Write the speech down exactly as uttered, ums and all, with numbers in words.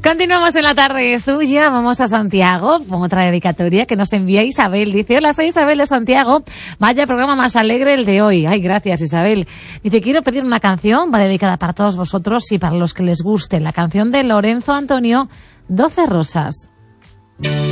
Continuamos en la tarde, es tuya. Vamos a Santiago, con otra dedicatoria que nos envía Isabel. Dice, hola, soy Isabel de Santiago. Vaya programa más alegre el de hoy. Ay, gracias, Isabel. Dice, quiero pedir una canción, va dedicada para todos vosotros y para los que les guste. La canción de Lorenzo Antonio, doce rosas.